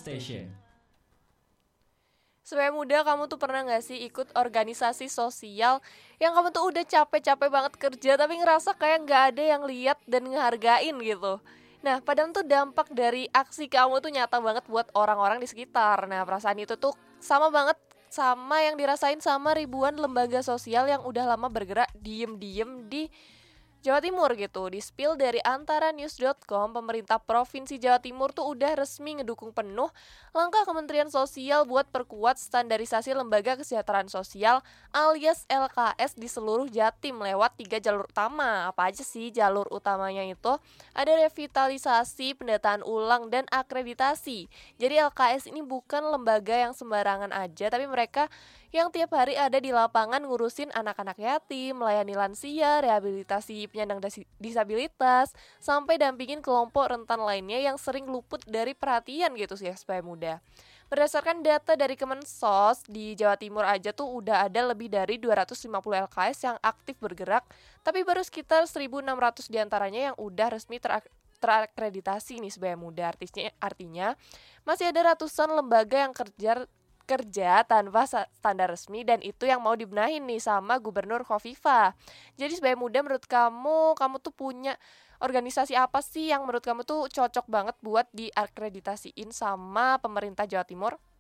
Station. Supaya muda, kamu tuh pernah gak sih ikut organisasi sosial yang kamu tuh udah capek-capek banget kerja tapi ngerasa kayak gak ada yang lihat dan ngehargain gitu. Nah, padahal tuh dampak dari aksi kamu tuh nyata banget buat orang-orang di sekitar. Nah, perasaan itu tuh sama banget sama yang dirasain sama ribuan lembaga sosial yang udah lama bergerak diem-diem di Jawa Timur gitu. Di spill dari antaranews.com, pemerintah Provinsi Jawa Timur tuh udah resmi ngedukung penuh langkah Kementerian Sosial buat perkuat standarisasi lembaga kesejahteraan sosial alias LKS di seluruh Jatim lewat 3 jalur utama. Apa aja sih jalur utamanya itu? Ada revitalisasi, pendataan ulang, dan akreditasi. Jadi LKS ini bukan lembaga yang sembarangan aja, tapi mereka yang tiap hari ada di lapangan ngurusin anak-anak yatim, melayani lansia, rehabilitasi penyandang disabilitas, sampai dampingin kelompok rentan lainnya yang sering luput dari perhatian gitu sih supaya muda. Berdasarkan data dari Kemensos, di Jawa Timur aja tuh udah ada lebih dari 250 LKS yang aktif bergerak, tapi baru sekitar 1.600 diantaranya yang udah resmi terakreditasi nih sebagai muda. Artinya masih ada ratusan lembaga yang kerja tanpa standar resmi, dan itu yang mau dibenahin nih sama Gubernur Khofifah. Jadi sebagai muda, menurut kamu tuh punya organisasi apa sih yang menurut kamu tuh cocok banget buat diakreditasiin sama pemerintah Jawa Timur?